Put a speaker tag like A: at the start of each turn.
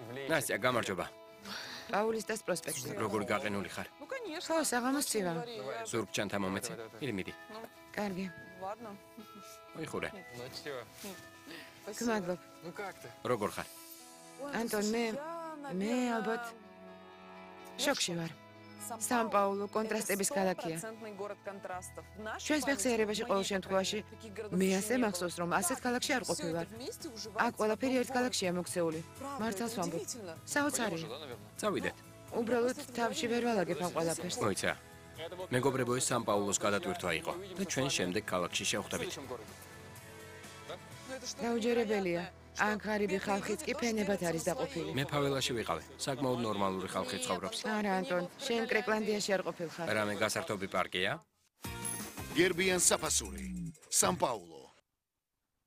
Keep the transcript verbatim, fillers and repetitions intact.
A: Настя, გამარჯობა.
B: პაულისტას პროსპექტი.
A: როგორი გაყინული ხარ?
B: ხო, საღამოს ცივა.
A: ზურგჩანთა მომეცი? ირი მიდი.
B: კარგი.
A: მოიხურე.
B: გმადლობ.
A: როგორ ხარ?
B: ანტონ, მე მე ალბათ შოქში ვარ. სან-პაულუ კონტრასტების ქალაქია. ჩვენს მეხსიერებაში ყოველ შემთხვევაში მე ასე მახსოვს, რომ ასეთ ქალაქში არ ყოფილვარ. აქ ყველაფერი ერთ ქალაქშია მოქცეული. მართალს ვამბობ. საოცარია.
A: წავიდეთ.
B: უბრალოდ თავში ვერ ვალაგებ ამ ყველაფერს.
A: მოიცა. მეგობრებო ეს სან-პაულოს გადატვირთვა იყო და ჩვენ შემდეგ ქალაქში შევხვდებით.
B: დაუჯერებელია. ან ღარიბი ხალხიც კი ფენებად არის დაყოფილი.
A: მე ფაველაში ვიყავე. საკმაოდ ნორმალური ხალხი ცხოვრობს.
B: არა, ანტონ, შენ კრეკლანდიაში არ ყოფილ ხარ.
A: რამე გასართობი პარკია?
C: გერბიან საფასური. სან-პაულუ